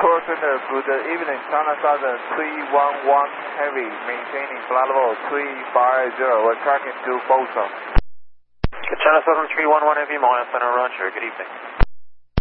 Call Center, good evening. China Southern 311 Heavy, maintaining flight level 350. We're tracking to Boson. China Southern 311 Heavy, Milan Center, Roger. Good evening.